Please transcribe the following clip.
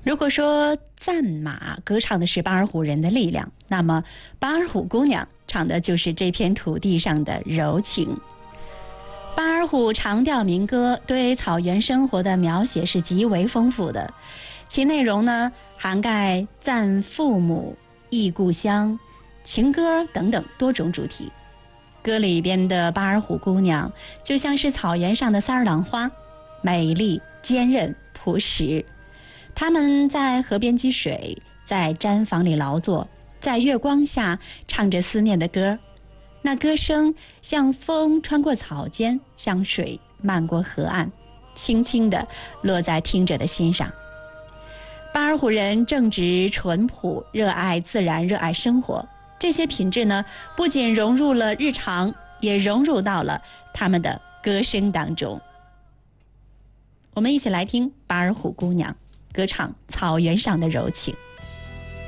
如果说赞马歌唱的是巴尔虎人的力量，那么巴尔虎姑娘唱的就是这片土地上的柔情。巴尔虎长调民歌对草原生活的描写是极为丰富的，其内容呢涵盖赞父母、忆故乡、情歌等等多种主题。歌里边的巴尔虎姑娘就像是草原上的三儿郎花，美丽、坚韧、朴实。他们在河边积水，在毡房里劳作，在月光下唱着思念的歌。那歌声像风穿过草间，像水漫过河岸，轻轻地落在听者的心上。巴尔虎人正直淳朴，热爱自然，热爱生活。这些品质呢，不仅融入了日常，也融入到了他们的歌声当中。我们一起来听巴尔虎姑娘歌唱草原上的柔情。